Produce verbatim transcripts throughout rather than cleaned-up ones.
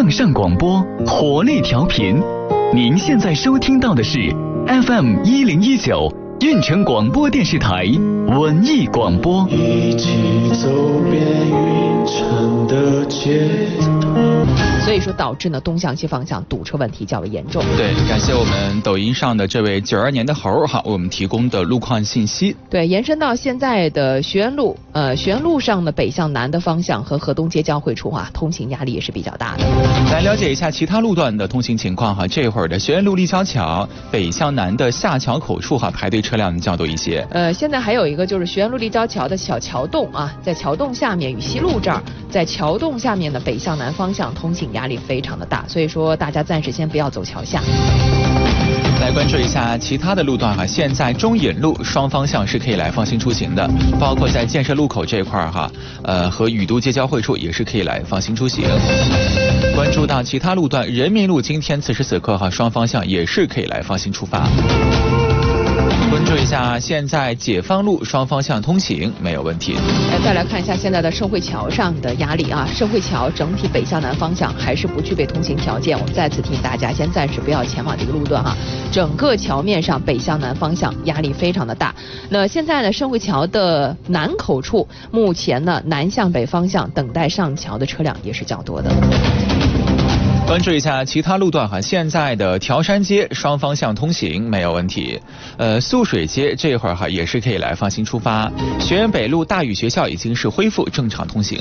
向上广播，活力调频。您现在收听到的是 F M 一零一九运城广播电视台文艺广播。 一起走遍运城的街头。 所以说导致呢东向西方向堵车问题较为严重。 对，感谢我们抖音上的这位九二年的猴哈，为我们提供的路况信息。 对，延伸到现在的学园路，呃，学园路上的北向南的方向和河东街交汇处啊，通行压力也是比较大的。 来了解一下其他路段的通行情况哈，这会儿的学园路立交桥北向南的下桥口处哈，排队车辆较多一些。 呃，现在还有一个就是学园路立交桥的小桥洞啊，在桥洞下面，雨西路这儿，在桥洞下面的北向南方向通行压力非常的大，所以说大家暂时先不要走桥下。 来关注一下其他的路段哈，现在中引路双方向是可以来放心出行的，包括在建设路口这块儿哈，呃和雨都街交汇处也是可以来放心出行。关注到其他路段，人民路今天此时此刻哈双方向也是可以来放心出发。关注一下现在解放路双方向通行没有问题。 来再来看一下现在的盛汇桥上的压力啊，盛汇桥整体北向南方向还是不具备通行条件，我们再次提醒大家先暂时不要前往这个路段哈。整个桥面上北向南方向压力非常的大。那现在呢，盛汇桥的南口处目前呢南向北方向等待上桥的车辆也是较多的。 关注一下其他路段哈，现在的条山街双方向通行没有问题。呃，素水街这会儿哈也是可以来放心出发。学园北路大禹学校已经是恢复正常通行。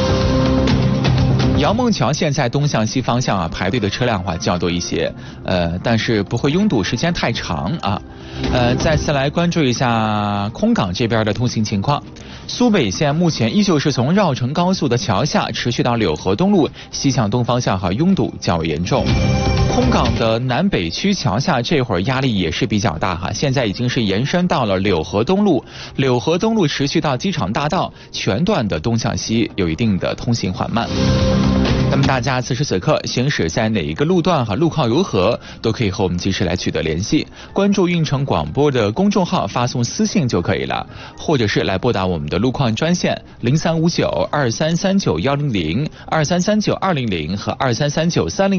姚梦桥现在东向西方向啊排队的车辆话较多一些，呃，但是不会拥堵时间太长啊。呃，再次来关注一下空港这边的通行情况。苏北线目前依旧是从绕城高速的桥下持续到柳河东路西向东方向哈，拥堵较为严重。空港的南北区桥下这会儿压力也是比较大哈，现在已经是延伸到了柳河东路，柳河东路持续到机场大道全段的东向西有一定的通行缓慢。那么大家此时此刻行驶在哪一个路段和路况如何，都可以和我们及时来取得联系，关注运城广播的公众号发送私信就可以了，或者是来拨打我们的路况专线零三五九二三三九幺零零、二三三九二零零和二三三九三零。